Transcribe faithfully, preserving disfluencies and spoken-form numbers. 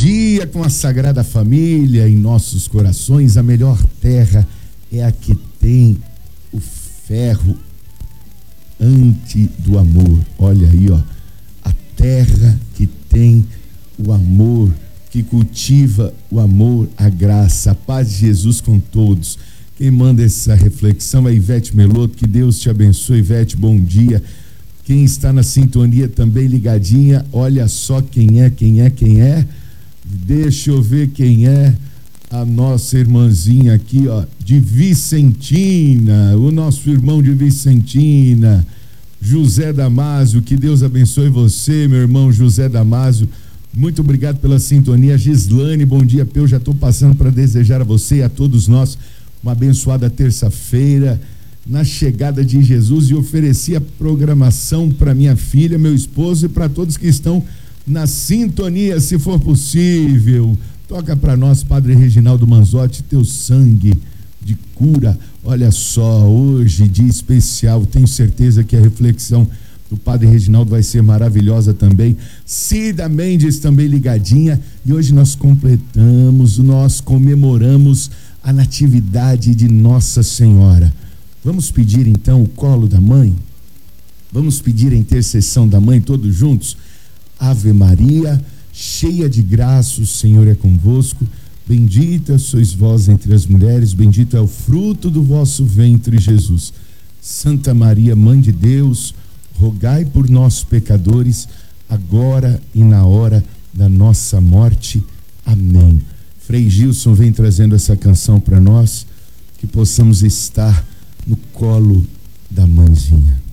dia com a Sagrada Família em nossos corações. A melhor terra é a que tem o ferro ante do amor. Olha aí, ó, a terra que tem o amor, que cultiva o amor, a graça, a paz de Jesus com todos. Quem manda essa reflexão é Ivete Meloto. Que Deus te abençoe, Ivete, bom dia. Quem está na sintonia também ligadinha, olha só quem é, quem é, quem é. Deixa eu ver quem é. A nossa irmãzinha aqui, ó, de Vicentina, o nosso irmão de Vicentina, José Damásio. Que Deus abençoe você, meu irmão José Damásio. Muito obrigado pela sintonia. Gislane, bom dia, eu já estou passando para desejar a você e a todos nós uma abençoada terça-feira na chegada de Jesus, e ofereci a programação para minha filha, meu esposo e para todos que estão na sintonia, se for possível. Toca para nós, Padre Reginaldo Manzotti, teu sangue de cura. Olha só, hoje, dia especial, tenho certeza que a reflexão do Padre Reginaldo vai ser maravilhosa também. Cida Mendes também ligadinha, e hoje nós completamos, nós comemoramos a natividade de Nossa Senhora. Vamos pedir então o colo da mãe? Vamos pedir a intercessão da mãe todos juntos? Ave Maria, cheia de graça, o Senhor é convosco. Bendita sois vós entre as mulheres, bendito é o fruto do vosso ventre, Jesus. Santa Maria, Mãe de Deus, rogai por nós pecadores, agora e na hora da nossa morte. Amém. Frei Gilson vem trazendo essa canção para nós, que possamos estar no colo da mãezinha.